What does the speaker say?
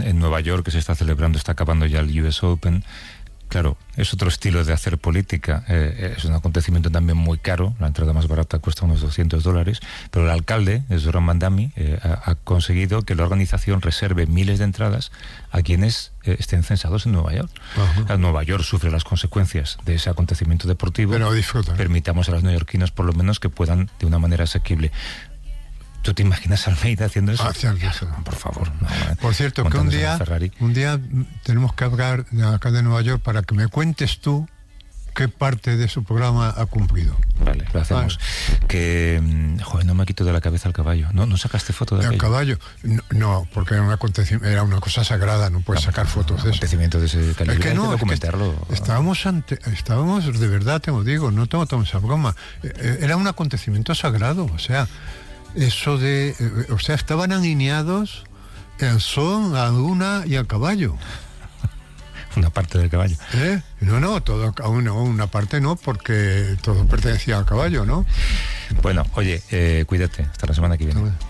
en Nueva York, que se está celebrando, está acabando ya el US Open. Claro, es otro estilo de hacer política, es un acontecimiento también muy caro, la entrada más barata cuesta unos $200, pero el alcalde, Zoran Mandami, ha conseguido que la organización reserve miles de entradas a quienes estén censados en Nueva York. Nueva York sufre las consecuencias de ese acontecimiento deportivo, pero disfruta. Permitamos a los neoyorquinos por lo menos que puedan de una manera asequible. ¿Tú te imaginas a Almeida haciendo eso? Por favor. No, por cierto, que un día tenemos que hablar de acá de Nueva York para que me cuentes tú qué parte de su programa ha cumplido. Vale, lo hacemos. Vale. Que, no me quito de la cabeza el caballo. ¿No sacaste foto de aquello? ¿El caballo? No, porque era una cosa sagrada, no puedes sacar fotos de eso. Acontecimiento de ese calibre, es que no, hay que documentarlo. Es que estábamos, de verdad, te lo digo, no tomamos esa broma. Era un acontecimiento sagrado, o sea... Eso de... estaban alineados el sol, la luna y el caballo. Una parte del caballo. No, todo, una parte no, porque todo pertenecía al caballo, ¿no? Bueno, oye, cuídate. Hasta la semana que viene.